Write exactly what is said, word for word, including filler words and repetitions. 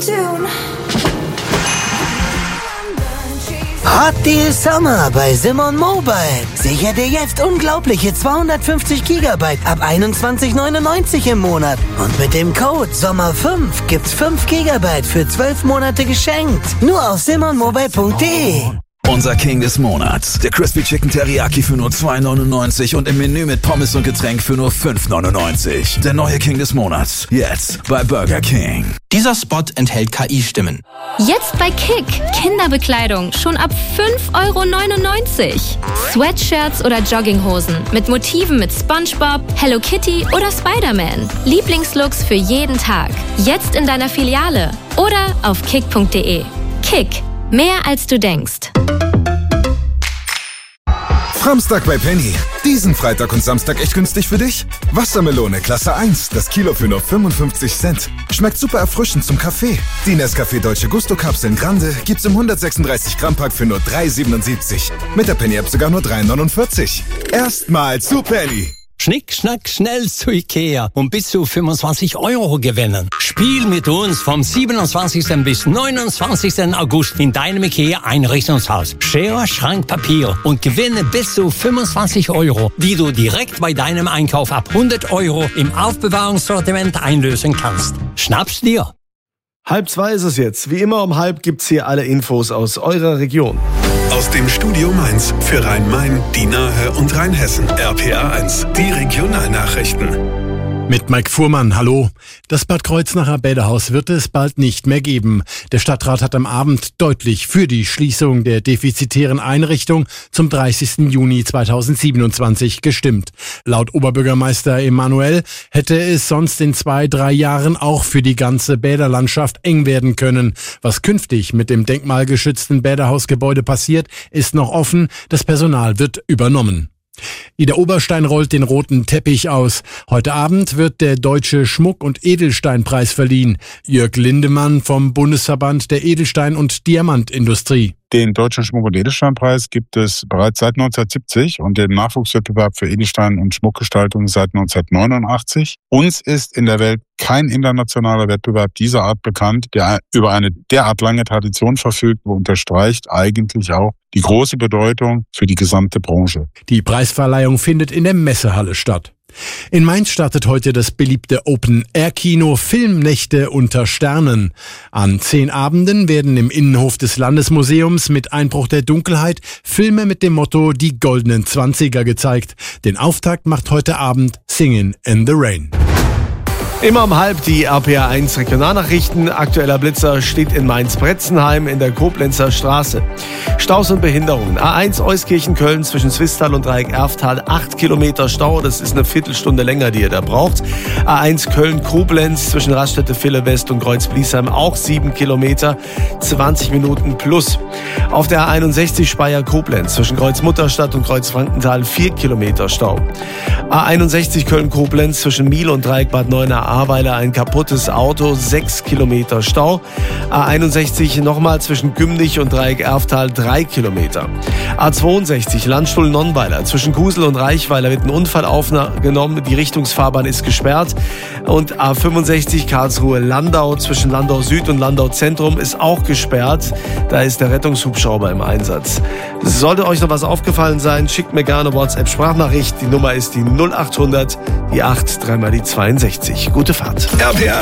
tune. Hot Deal Summer bei Simon Mobile. Sicher dir jetzt unglaubliche zweihundertfünfzig Gigabyte ab einundzwanzig neunundneunzig im Monat. Und mit dem Code Sommer fünf gibt's fünf Gigabyte für zwölf Monate geschenkt. Nur auf simon mobile punkt de. Unser King des Monats. Der Crispy Chicken Teriyaki für nur zwei neunundneunzig und im Menü mit Pommes und Getränk für nur fünf neunundneunzig. Der neue King des Monats. Jetzt bei Burger King. Dieser Spot enthält K I-Stimmen. Jetzt bei Kick. Kinderbekleidung schon ab fünf Euro neunundneunzig. Sweatshirts oder Jogginghosen mit Motiven mit SpongeBob, Hello Kitty oder Spider-Man. Lieblingslooks für jeden Tag. Jetzt in deiner Filiale oder auf kick punkt de. Kick. Mehr als du denkst. Framstag bei Penny. Diesen Freitag und Samstag echt günstig für dich? Wassermelone Klasse eins, das Kilo für nur fünfundfünfzig Cent. Schmeckt super erfrischend zum Kaffee. Die Nescafé Dolce Gusto Kapseln Grande gibt's im hundertsechsunddreißig Gramm Pack für nur drei siebenundsiebzig. Mit der Penny App sogar nur drei neunundvierzig. Erstmal zu Penny. Schnick, schnack, schnell zu Ikea und bis zu fünfundzwanzig Euro gewinnen. Spiel mit uns vom siebenundzwanzigsten bis neunundzwanzigsten August in deinem Ikea Einrichtungshaus. Schere, Schrank, Papier und gewinne bis zu fünfundzwanzig Euro, die du direkt bei deinem Einkauf ab hundert Euro im Aufbewahrungssortiment einlösen kannst. Schnapp's dir! Halb zwei ist es jetzt. Wie immer um halb gibt's hier alle Infos aus eurer Region. Aus dem Studio Mainz für Rhein-Main, die Nahe und Rheinhessen. R P A eins, die Regionalnachrichten. Mit Mike Fuhrmann, hallo. Das Bad Kreuznacher Bäderhaus wird es bald nicht mehr geben. Der Stadtrat hat am Abend deutlich für die Schließung der defizitären Einrichtung zum dreißigsten Juni zweitausendsiebenundzwanzig gestimmt. Laut Oberbürgermeister Emanuel hätte es sonst in zwei, drei Jahren auch für die ganze Bäderlandschaft eng werden können. Was künftig mit dem denkmalgeschützten Bäderhausgebäude passiert, ist noch offen. Das Personal wird übernommen. Ida Oberstein rollt den roten Teppich aus. Heute Abend wird der Deutsche Schmuck- und Edelsteinpreis verliehen. Jörg Lindemann vom Bundesverband der Edelstein- und Diamantindustrie. Den Deutschen Schmuck- und Edelsteinpreis gibt es bereits seit neunzehnhundertsiebzig und den Nachwuchswettbewerb für Edelstein- und Schmuckgestaltung seit neunzehnhundertneunundachtzig. Uns ist in der Welt kein internationaler Wettbewerb dieser Art bekannt, der über eine derart lange Tradition verfügt und unterstreicht eigentlich auch die große Bedeutung für die gesamte Branche. Die Preisverleihung findet in der Messehalle statt. In Mainz startet heute das beliebte Open-Air-Kino Filmnächte unter Sternen. An zehn Abenden werden im Innenhof des Landesmuseums mit Einbruch der Dunkelheit Filme mit dem Motto Die goldenen Zwanziger gezeigt. Den Auftakt macht heute Abend Singin' in the Rain. Immer um halb die R P A eins Regionalnachrichten. Aktueller Blitzer steht in Mainz-Bretzenheim in der Koblenzer Straße. Staus und Behinderungen. A eins Euskirchen-Köln zwischen Zwistal und Dreieck-Erftal. acht Kilometer Stau. Das ist eine Viertelstunde länger, die ihr da braucht. A eins Köln-Koblenz zwischen Raststätte-Ville-West und Kreuz-Bliesheim. Auch sieben Kilometer. zwanzig Minuten plus. Auf der A einundsechzig Speyer-Koblenz zwischen Kreuz-Mutterstadt und Kreuz-Frankenthal. vier Kilometer Stau. A einundsechzig Köln-Koblenz zwischen Miel und Dreieck-Bad Neuenahr. Ahrweiler ein kaputtes Auto, sechs Kilometer Stau. A einundsechzig nochmal zwischen Gümnich und Dreieck-Erftal, drei Kilometer. A zweiundsechzig Landstuhl-Nonnweiler zwischen Kusel und Reichweiler wird ein Unfall aufgenommen, die Richtungsfahrbahn ist gesperrt. Und A fünfundsechzig Karlsruhe-Landau zwischen Landau Süd und Landau Zentrum ist auch gesperrt. Da ist der Rettungshubschrauber im Einsatz. Sollte euch noch was aufgefallen sein, schickt mir gerne WhatsApp-Sprachnachricht. Die Nummer ist die null achthundert, die acht, dreimal die zweiundsechzig. Gute Fahrt. R P A